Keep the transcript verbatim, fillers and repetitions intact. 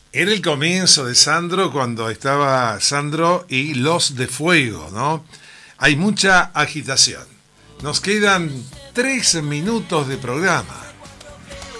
Era el comienzo de Sandro cuando estaba Sandro y Los de Fuego, ¿no? Hay mucha agitación. Nos quedan tres minutos de programa.